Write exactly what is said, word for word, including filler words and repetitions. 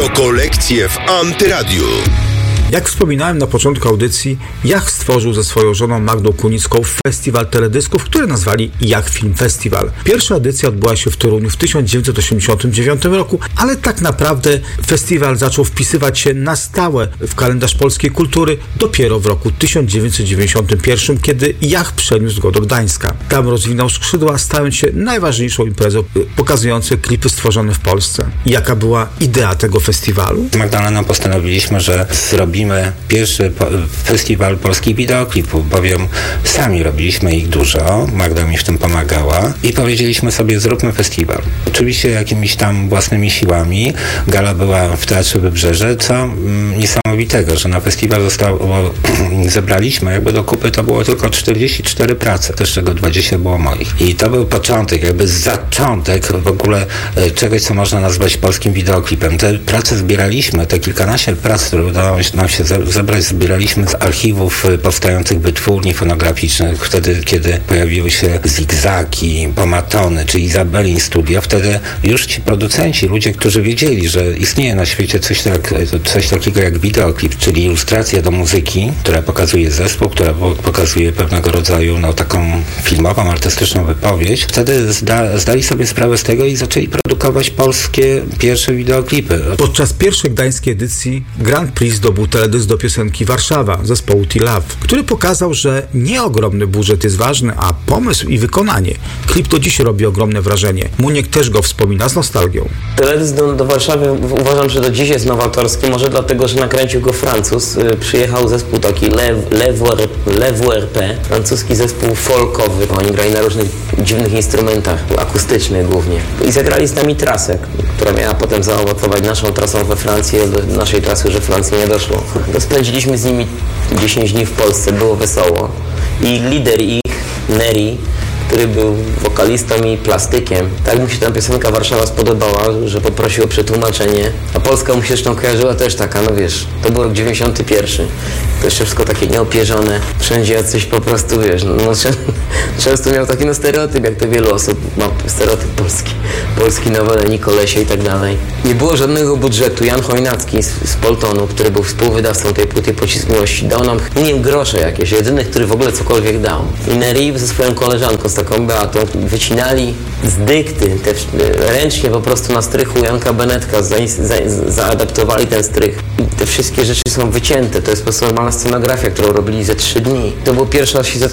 Retrokolekcje w Antyradiu. Jak wspominałem na początku audycji, Jach stworzył ze swoją żoną Magdą Kunicką festiwal teledysków, który nazwali Jach Film Festival. Pierwsza edycja odbyła się w Toruniu w tysiąc dziewięćset osiemdziesiątym dziewiątym roku, ale tak naprawdę festiwal zaczął wpisywać się na stałe w kalendarz polskiej kultury dopiero w roku tysiąc dziewięćset dziewięćdziesiątym pierwszym, kiedy Jach przeniósł go do Gdańska. Tam rozwinął skrzydła, stając się najważniejszą imprezą pokazującą klipy stworzone w Polsce. Jaka była idea tego festiwalu? Z Magdaleną postanowiliśmy, że zrobimy pierwszy po- festiwal polskich wideoklipów, bowiem sami robiliśmy ich dużo, Magda mi w tym pomagała i powiedzieliśmy sobie, zróbmy festiwal. Oczywiście jakimiś tam własnymi siłami. Gala była w Teatrze Wybrzeże, co mm, niesamowitego, że na festiwal zostało, zebraliśmy jakby do kupy, to było tylko czterdzieści cztery prace, z czego dwadzieścia było moich. I to był początek, jakby zaczątek w ogóle e, czegoś, co można nazwać polskim wideoklipem. Te prace zbieraliśmy, te kilkanaście prac, które udało nam się zebrać, zbieraliśmy z archiwów powstających wytwórni fonograficznych, wtedy, kiedy pojawiły się Zigzagi, Pomatony, czy Izabelin Studio, wtedy już ci producenci, ludzie, którzy wiedzieli, że istnieje na świecie coś, tak, coś takiego jak wideoklip, czyli ilustracja do muzyki, która pokazuje zespół, która pokazuje pewnego rodzaju no, taką filmową, artystyczną wypowiedź, wtedy zda, zdali sobie sprawę z tego i zaczęli produkować polskie pierwsze wideoklipy. Podczas pierwszej gdańskiej edycji Grand Prix zdobył teledysk do piosenki Warszawa zespołu T-Love, który pokazał, że nie ogromny budżet jest ważny, a pomysł i wykonanie. Klip do dziś robi ogromne wrażenie. Muniek też go wspomina z nostalgią. Teledysk do, do Warszawy uważam, że do dziś jest nowatorski, może dlatego, że nakręcił go Francuz. Y, przyjechał zespół taki Le W R P, francuski zespół folkowy. Oni grali na różnych dziwnych instrumentach, akustycznych głównie. I zagrali z nami trasę, która miała potem zaowocować naszą trasą we Francji, do naszej trasy, że Francji nie doszło. To spędziliśmy z nimi dziesięć dni w Polsce, było wesoło. I lider ich, Neri, który był wokalistą i plastykiem. Tak mu się ta piosenka Warszawa spodobała, że poprosił o przetłumaczenie. A Polska mu się zresztą kojarzyła też taka, no wiesz, to był rok dziewięćdziesiąty pierwszy. To jeszcze wszystko takie nieopierzone. Wszędzie jacyś po prostu, wiesz, no, no często miał taki no stereotyp, jak to wielu osób ma stereotyp polski. Polski Nowoleni, Kolesie i tak dalej. Nie było żadnego budżetu. Jan Chojnacki z, z Poltonu, który był współwydawcą tej płyty Pocisk Miłości, dał nam, nie wiem, grosze jakieś, jedyny, który w ogóle cokolwiek dał. I Neri ze swoją koleżanką, z taką Beatą, wycinali z dykty, te, ręcznie po prostu na strychu Janka Benetka za, za, zaadaptowali ten strych. I te wszystkie rzeczy są wycięte, to jest po prostu normalna scenografia, którą robili ze trzy dni. To była pierwsza